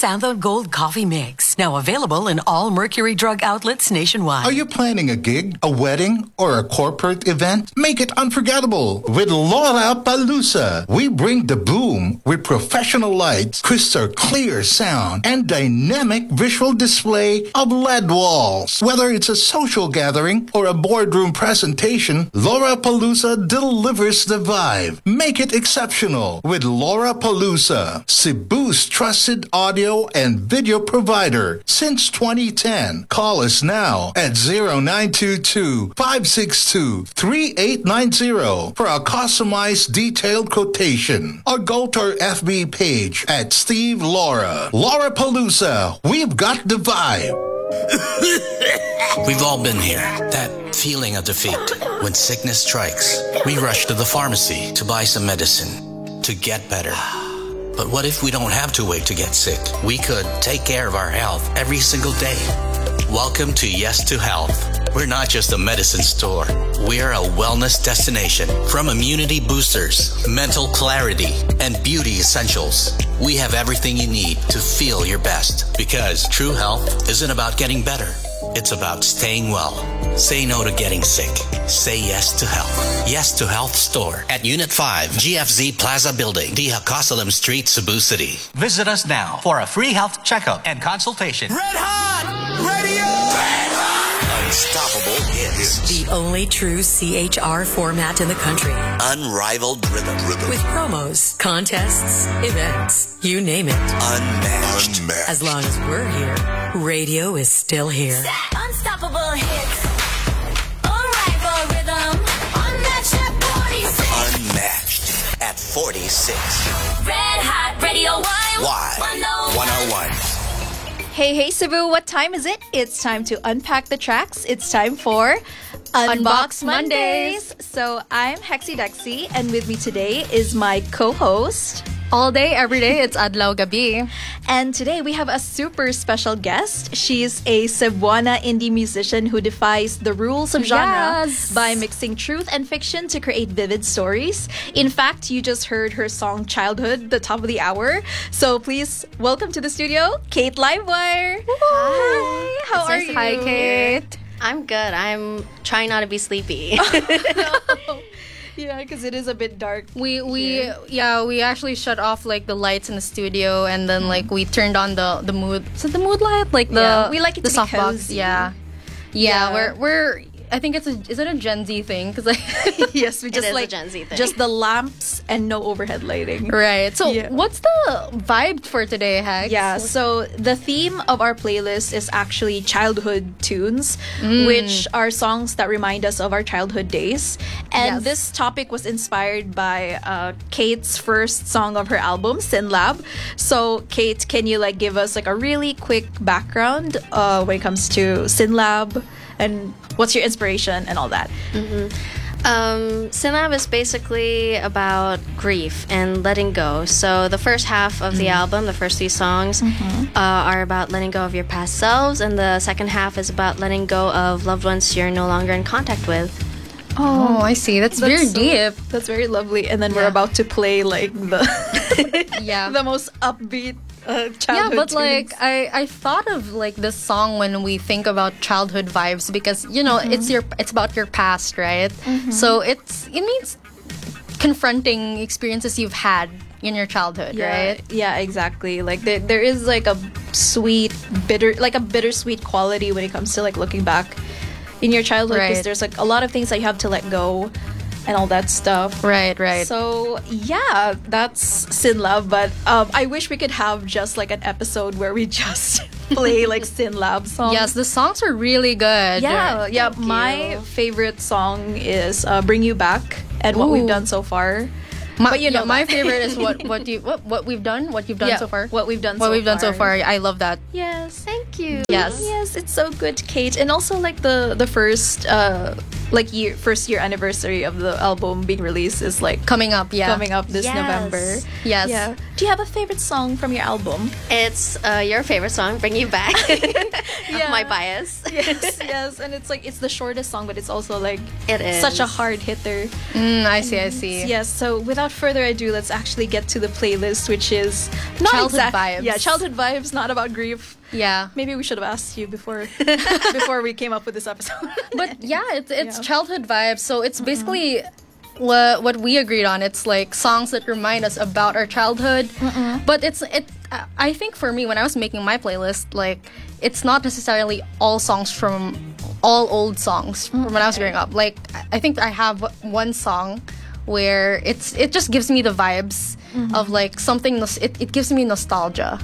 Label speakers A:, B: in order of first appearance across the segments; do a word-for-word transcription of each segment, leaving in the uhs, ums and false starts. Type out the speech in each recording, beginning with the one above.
A: Xantho Gold Coffee Mix. Now available in all Mercury Drug outlets nationwide.
B: Are you planning a gig, a wedding, or a corporate event? Make it unforgettable with Lollapalooza. We bring the boom with professional lights, crystal clear sound, and dynamic visual display of L E D walls. Whether it's a social gathering or a boardroom presentation, Lollapalooza delivers the vibe. Make it exceptional with Lollapalooza, Cebu's trusted audio and video provider since twenty ten. Call us now at zero nine two two, five six two, three eight nine zero for a customized detailed quotation, or go to our F B page at Steve Laura. Lollapalooza, we've got the vibe.
C: We've all been here. That feeling of defeat. When sickness strikes, we rush to the pharmacy to buy some medicine to get better. But what if we don't have to wait to get sick? We could take care of our health every single day. Welcome to Yes to Health. We're not just a medicine store. We're a wellness destination. From immunity boosters, mental clarity, and beauty essentials, we have everything you need to feel your best. Because true health isn't about getting better. It's about staying well. Say no to getting sick. Say yes to health. Yes to Health Store at Unit five, G F Z Plaza Building, D. Hacosalem Street, Cebu City.
D: Visit us now for a free health checkup and consultation.
E: Red Hot Radio! Red Hot!
C: Unstoppable hits.
A: The only true C H R format in the country.
C: Unrivaled rhythm. rhythm.
A: With promos, contests, events, you name it.
C: Unmatched.
E: Unmatched.
A: As long as we're here, radio is still here.
F: Unstoppable hits. Unrivaled rhythm. Unmatched at forty-six.
C: Unmatched at forty-six.
F: Red Hot Radio Y.
C: Y. one oh one.
G: Hey, hey, Cebu, what time is it? It's time to unpack the tracks. It's time for Unbox,
H: Unbox
G: Mondays.
H: Mondays.
G: So I'm Hexy Dexy, and with me today is my co-host.
H: All day, every day, it's Adlaw Gabi.
G: And today we have a super special guest. She's a Cebuana indie musician who defies the rules of genre
H: Yes.
G: by mixing truth and fiction to create vivid stories. In fact, you just heard her song Childhood, the top of the hour. So please welcome to the studio, Kate Livewire.
H: Hi.
G: How
H: It's
G: are
H: nice-
G: you?
H: Hi, Kate.
I: I'm good. I'm trying not to be sleepy.
G: Yeah, because it is a bit dark.
H: We we
G: here.
H: yeah we actually shut off like the lights in the studio, and then like we turned on the the mood. Is it the mood light? Like the
G: Yeah, we like it
H: the
G: to be
H: softbox.
G: cozy.
H: Yeah.
G: Yeah.
H: yeah, We're we're. I think it's a is it a Gen Z thing? Because like
G: Yes, we
I: It
G: just
I: is a
G: like
I: Gen Z thing.
G: just the lamps and no overhead lighting.
H: right. So
G: Yeah.
H: what's the vibe for today, Hex?
G: Yeah, so the theme of our playlist is actually childhood tunes,
H: Mm.
G: which are songs that remind us of our childhood days. And
H: Yes.
G: this topic was inspired by uh, Kate's first song of her album, Sin Lab. So, Kate, can you like give us like a really quick background uh, when it comes to Sin Lab and what's your inspiration and all that?
I: um, Synlab is basically about grief and letting go. So the first half of the album, the first three songs, uh, are about letting go of your past selves, and the second half is about letting go of loved ones you're no longer in contact with.
H: Oh, I see. That's, very
G: That's so-
H: deep.
G: That's very lovely. And then we're
H: Yeah.
G: about to play like the
H: Yeah.
G: the most upbeat uh,
H: Yeah,
G: childhood
H: but like
G: tunes.
H: I, I thought of like this song when we think about childhood vibes, because you know it's your it's about your past, right? So it's it means confronting experiences you've had in your childhood,
G: yeah,
H: right?
G: Yeah, exactly. Like there, there is like a sweet, bitter, like a bittersweet quality when it comes to like looking back in your childhood, because
H: Right.
G: there's like a lot of things that you have to let go and all that stuff.
H: Right, right.
G: So yeah, that's Sin Lab. But um, I wish we could have just like an episode where we just play like Sin Lab songs.
H: Yes, the songs are really good.
G: Yeah, yeah.
I: Thank
G: My
I: you.
G: favorite song is uh, "Bring You Back" and what we've
H: Ooh.
G: done so far.
H: My,
G: But you know
H: yeah, my
G: that.
H: favorite is what what you what, what we've done, what you've done
G: Yeah,
H: so far.
G: what we've done
H: What
G: so
H: we've done so
G: far.
H: far. I love that.
G: Yes.
I: Thank you.
H: Yes.
G: Yes, it's so good, Kate. And also like the the first uh like year first year anniversary of the album being released is like
H: Coming up, yeah.
G: coming up this
I: Yes.
G: November.
H: Yes.
G: Yeah. Do you have a favorite song from your album?
I: It's uh, your favorite song, Bring You Back.
G: Yeah.
I: My bias.
G: Yes, yes, and it's like it's the shortest song, but it's also like
I: It is.
G: such a hard hitter.
H: Mm, I see, I see.
G: Yes. So without further ado, let's actually get to the playlist, which is not
H: Childhood
G: exact-
H: vibes.
G: Yeah, childhood vibes, not about grief.
H: Yeah.
G: Maybe we should have asked you before before we came up with this episode.
H: But yeah, it's it's
G: Yeah.
H: childhood vibes. So it's basically what what we agreed on. It's like songs that remind us about our childhood. But it's it. I think for me, when I was making my playlist, like it's not necessarily all songs from all old songs from when I was growing up. Like I think I have one song where it's it just gives me the vibes of like something. nos- It, it gives me nostalgia.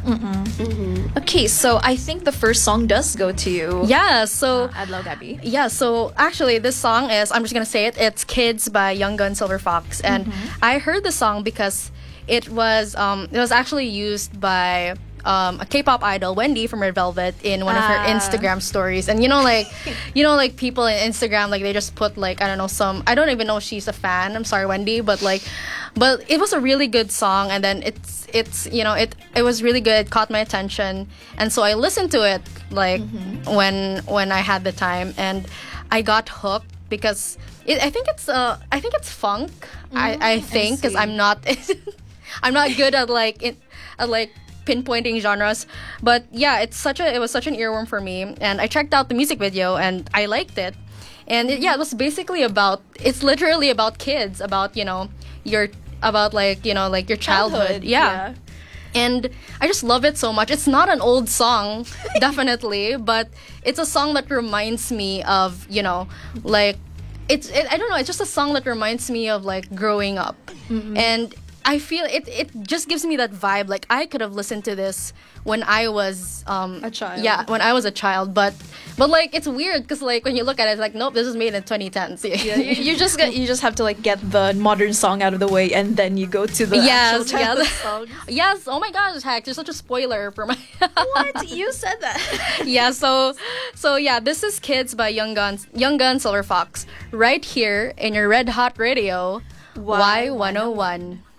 G: Okay, so I think the first song does go to you.
H: Yeah. So.
G: Adlaw Gabby.
H: Yeah, so actually this song is, I'm just gonna say it, it's Kids by Young Gun Silver Fox. And I heard the song because it was um it was actually used by um, a K-pop idol, Wendy from Red Velvet, in one of her
G: Ah.
H: Instagram stories. And you know, like, you know, like people in Instagram, like they just put like, I don't know, some, I don't even know if she's a fan. I'm sorry, Wendy, but like, but it was a really good song. And then it's, it's, you know, it, it was really good. It caught my attention. And so I listened to it like when, when I had the time, and I got hooked because it, I think it's, uh, I think it's funk. I, I think, because
G: see.
H: I'm not, I'm not good at like, it, at like, pinpointing genres, but yeah, it's such a it was such an earworm for me, and I checked out the music video and I liked it. And it, yeah, it was basically about, it's literally about kids, about, you know, your about like, you know, like your childhood. Yeah. And I just love it so much. It's not an old song, definitely, but it's a song that reminds me of, you know, like it's it, I don't know, it's just a song that reminds me of like growing up. And I feel it it just gives me that vibe. Like I could have listened to this when I was um
G: A child.
H: Yeah, when I was a child, but but like it's weird because like when you look at it, it's like, nope, this was made in twenty tens.
G: Yeah, you, you just get, you just have to like get the modern song out of the way, and then you go to the
H: Yes,
G: actual childhood
H: yes.
G: song.
H: Yes. Oh my gosh, heck, you're such a spoiler for my.
G: What? You said that.
H: Yeah. So, so yeah, this is Kids by Young Guns, Young Gun Silver Fox, right here in your Red Hot Radio, Y one oh one.